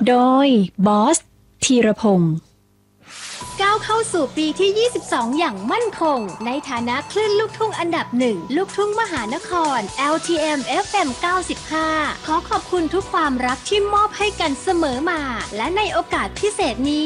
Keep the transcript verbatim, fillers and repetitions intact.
โดยบอสธีรพงศ์ก้าวเข้าสู่ปีที่ ยี่สิบสอง อย่างมั่นคงในฐานะคลื่นลูกทุ่งอันดับหนึ่งลูกทุ่งมหานคร แอล ที เอ็ม เอฟ เอ็ม เก้าสิบห้า ขอขอบคุณทุกความรักที่มอบให้กันเสมอมาและในโอกาสพิเศษนี้